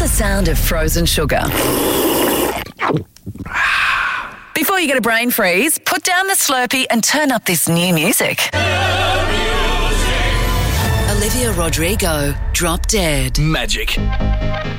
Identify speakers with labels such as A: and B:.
A: the sound of frozen sugar. Before you get a brain freeze, put down the Slurpee and turn up this new music. Olivia Rodrigo, Drop Dead.
B: Magic.